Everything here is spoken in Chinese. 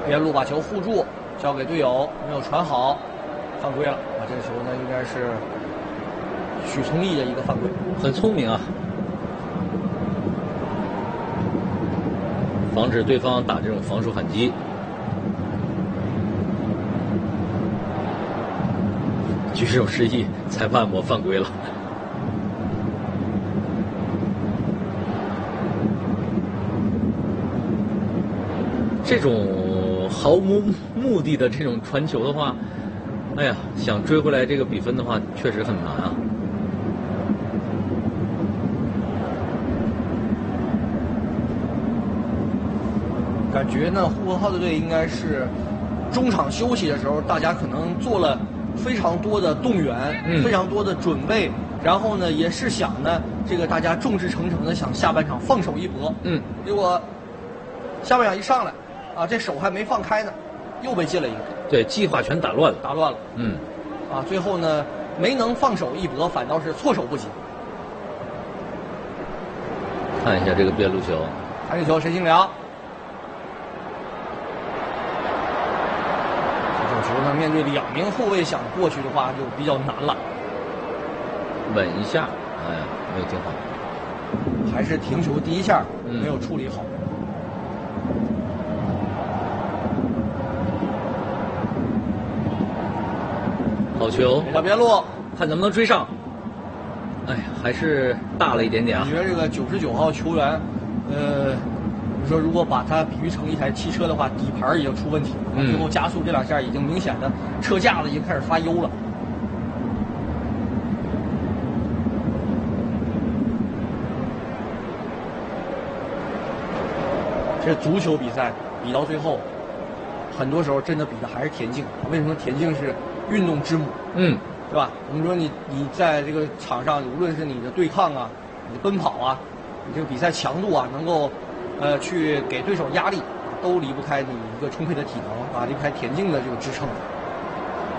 边路把球护住，交给队友，没有传好，犯规了啊！这个球呢应该是许聪毅的一个犯规， 很聪明啊，防止对方打这种防守反击。举手示意，裁判我犯规了。这种毫无目的的这种传球的话，哎呀，想追回来这个比分的话，确实很难啊。 感觉呢，呼和浩特队应该是中场休息的时候，大家可能做了非常多的动员，非常多的准备，然后呢，也是想呢，这个大家众志成城的想下半场放手一搏，结果下半场一上来，啊，这手还没放开呢，又被进了一个， 对，计划全打乱了， 啊，最后呢没能放手一搏，反倒是措手不及。 看一下这个边路球， 传球陈兴良。球呢，面对2名后卫想过去的话，就比较难了。 稳一下，哎呀，没有挺好， 还是停球第一下没有处理好。 好球， 到边路， 看能不能追上。哎呀，还是大了一点点啊。 我觉得这个99号球员，你说如果把它比喻成一台汽车的话，底盘已经出问题了，最后加速这2下已经明显的车架子已经开始发油了。这足球比赛比到最后，很多时候真的比的还是田径。为什么田径是运动之母？对吧？我们说你在这个场上，无论是你的对抗啊，你的奔跑啊，你这个比赛强度啊，能够去给对手压力，都离不开你一个充沛的体能啊，离不开田径的这个支撑。